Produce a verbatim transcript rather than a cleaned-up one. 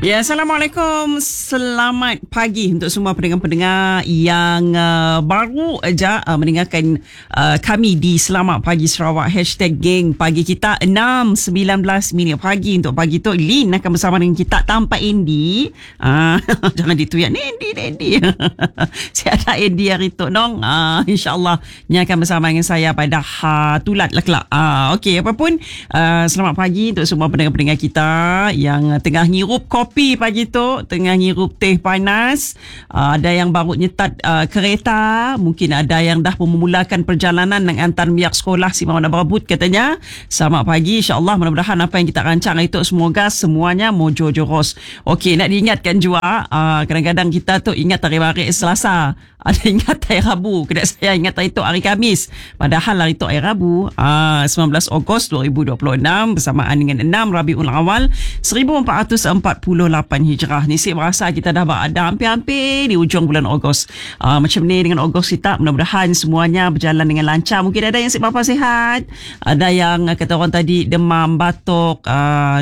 Ya, Assalamualaikum. Selamat pagi untuk semua pendengar-pendengar yang uh, baru aja uh, mendengarkan uh, kami di Selamat Pagi Sarawak. Hashtag geng pagi kita enam sembilan belas minit pagi. Untuk pagi tu Lin akan bersama dengan kita tanpa Andy. Uh, jangan dituyak ni Andy, Andy. Saya ada Andy hari tu dong. Uh, InsyaAllah dia akan bersama dengan saya pada ha, tulat lah kelak. Uh, Okey, apapun uh, selamat pagi untuk semua pendengar-pendengar kita yang tengah ngirup kopi pagi tu, tengah ngirup teh panas, uh, ada yang baru nyetat uh, kereta, mungkin ada yang dah memulakan perjalanan nak hantar miak sekolah si Mama nak berebut katanya. Selamat pagi, insyaAllah mudah-mudahan apa yang kita rancang itu semoga semuanya mojo joros. Okey, nak diingatkan juga, uh, kadang-kadang kita tu ingat hari-hari Selasa, ada ingat hari Rabu, kena saya ingat hari tu hari Khamis, padahal hari tu hari Rabu, uh, sembilan belas Ogos dua ribu dua puluh enam bersamaan dengan enam Rabiul Awal seribu empat ratus empat puluh lapan Hijrah. Ni saya merasa kita dah berada hampir-hampir di ujung bulan Ogos. Uh, macam ni dengan Ogos kita, mudah-mudahan semuanya berjalan dengan lancar. Mungkin ada yang sihat bapa sihat, ada yang kata orang tadi demam, batuk, uh,